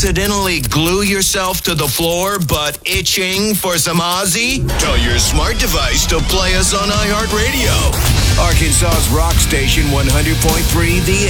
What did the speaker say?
accidentally glue yourself to the floor but itching for some Ozzy? Tell your smart device to play us on iHeartRadio. Arkansas's rock station 100.3 The